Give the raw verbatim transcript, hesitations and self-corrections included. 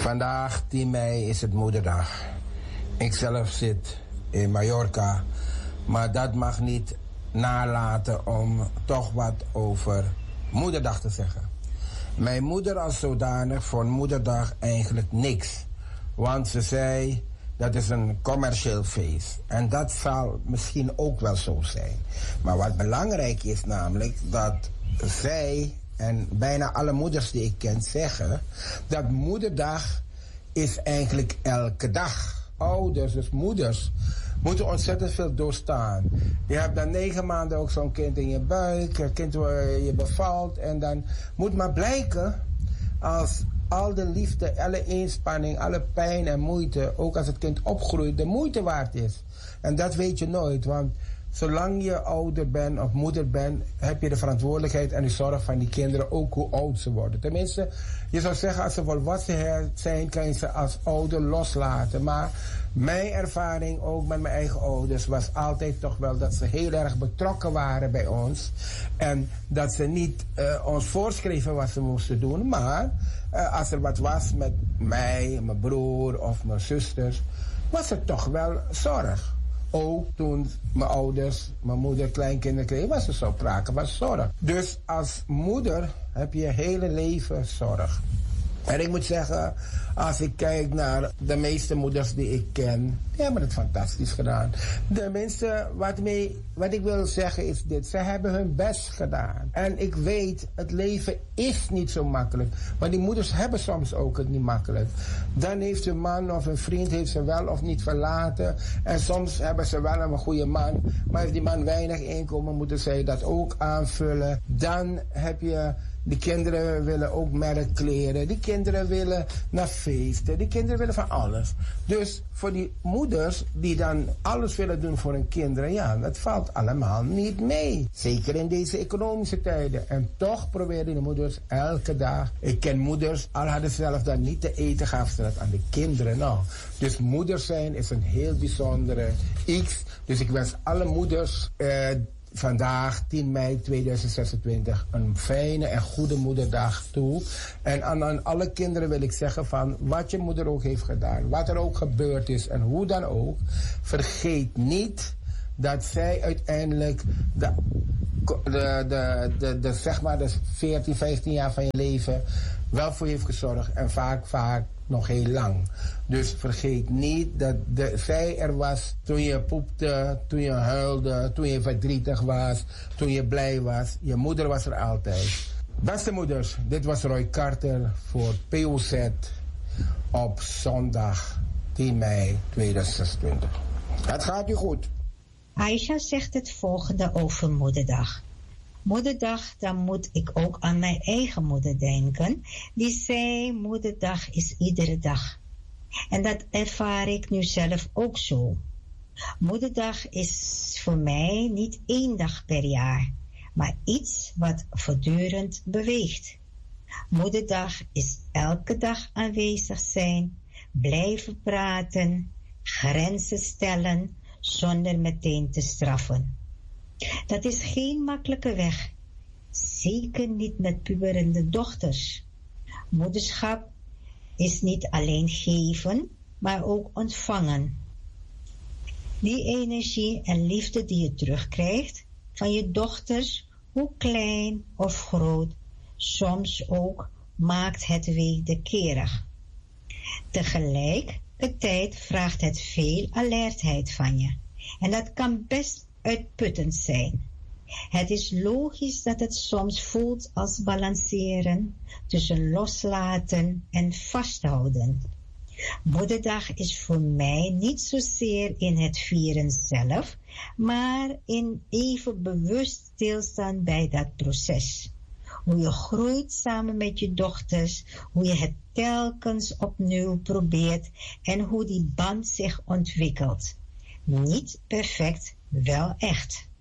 Vandaag, tien mei, is het moederdag. Ik zelf zit in Mallorca, maar dat mag niet nalaten om toch wat over moederdag te zeggen. Mijn moeder als zodanig vond moederdag eigenlijk niks. Want ze zei, dat is een commercieel feest. En dat zal misschien ook wel zo zijn. Maar wat belangrijk is namelijk, dat zij en bijna alle moeders die ik ken zeggen, dat moederdag is eigenlijk elke dag. Ouders, dus moeders, moeten ontzettend veel doorstaan. Je hebt dan negen maanden ook zo'n kind in je buik, een kind waar je bevalt. En dan moet maar blijken als al de liefde, alle inspanning, alle pijn en moeite, ook als het kind opgroeit, de moeite waard is. En dat weet je nooit, want zolang je ouder bent of moeder bent, heb je de verantwoordelijkheid en de zorg van die kinderen, ook hoe oud ze worden. Tenminste, je zou zeggen, als ze volwassen zijn, kan je ze als ouder loslaten. Maar mijn ervaring, ook met mijn eigen ouders, was altijd toch wel dat ze heel erg betrokken waren bij ons. En dat ze niet uh, ons voorschreven wat ze moesten doen, maar uh, als er wat was met mij, mijn broer of mijn zusters, was er toch wel zorg. Ook toen mijn ouders, mijn moeder, kleinkinderen kregen, was er zo sprake van zorg. Dus als moeder heb je je hele leven zorg. En ik moet zeggen, als ik kijk naar de meeste moeders die ik ken, die hebben het fantastisch gedaan. De mensen, wat, mee, wat ik wil zeggen is dit, ze hebben hun best gedaan. En ik weet, het leven is niet zo makkelijk. Maar die moeders hebben soms ook het niet makkelijk. Dan heeft een man of een vriend heeft ze wel of niet verlaten. En soms hebben ze wel een goede man. Maar heeft die man weinig inkomen, moeten zij dat ook aanvullen. Dan heb je, de kinderen willen ook merkkleren. Die kinderen willen naar feesten. Die kinderen willen van alles. Dus voor die moeders die dan alles willen doen voor hun kinderen, ja, dat valt allemaal niet mee. Zeker in deze economische tijden. En toch proberen de moeders elke dag. Ik ken moeders, al hadden ze zelf dan niet te eten, gaven ze dat aan de kinderen. Nou, dus moeder zijn is een heel bijzondere iets. Dus ik wens alle moeders Uh, vandaag, tien mei tweeduizend zesentwintig, een fijne en goede moederdag toe. En aan, aan alle kinderen wil ik zeggen van wat je moeder ook heeft gedaan, wat er ook gebeurd is en hoe dan ook, vergeet niet dat zij uiteindelijk de, de, de, de, de, zeg maar de veertien, vijftien jaar van je leven wel voor je heeft gezorgd en vaak, vaak nog heel lang. Dus vergeet niet dat de, zij er was toen je poepte, toen je huilde, toen je verdrietig was, toen je blij was. Je moeder was er altijd. Beste moeders, dit was Roy Carter voor P O Z op zondag tien mei tweeduizend zesentwintig. Het gaat u goed. Aisha zegt het volgende over Moederdag. Moederdag, dan moet ik ook aan mijn eigen moeder denken. Die zei, Moederdag is iedere dag. En dat ervaar ik nu zelf ook zo. Moederdag is voor mij niet één dag per jaar, maar iets wat voortdurend beweegt. Moederdag is elke dag aanwezig zijn, blijven praten, grenzen stellen, zonder meteen te straffen. Dat is geen makkelijke weg. Zeker niet met puberende dochters. Moederschap is niet alleen geven, maar ook ontvangen. Die energie en liefde die je terugkrijgt van je dochters, hoe klein of groot, soms ook maakt het wederkerig. Tegelijkertijd vraagt het veel alertheid van je. En dat kan best uitputtend zijn. Het is logisch dat het soms voelt als balanceren tussen loslaten en vasthouden. Moederdag is voor mij niet zozeer in het vieren zelf, maar in even bewust stilstaan bij dat proces. Hoe je groeit samen met je dochters, hoe je het telkens opnieuw probeert en hoe die band zich ontwikkelt. Niet perfect, wel echt.